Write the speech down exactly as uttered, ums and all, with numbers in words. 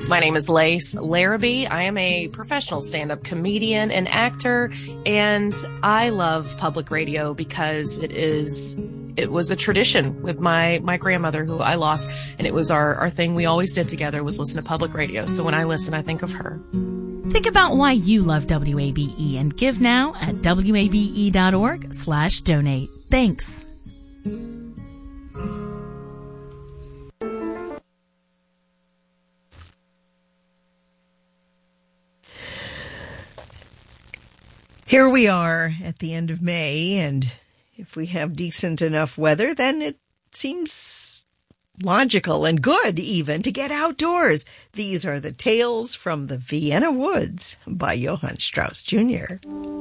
My name is Lace Larrabee. I am a professional stand-up comedian and actor, and I love public radio because it is, it was a tradition with my, my grandmother who I lost, and it was our, our thing we always did together was listen to public radio. So when I listen, I think of her. Think about why you love W A B E and give now at W A B E dot org slash donate. Thanks. Here we are at the end of May, and if we have decent enough weather, then it seems logical and good even to get outdoors. These are the Tales from the Vienna Woods by Johann Strauss Junior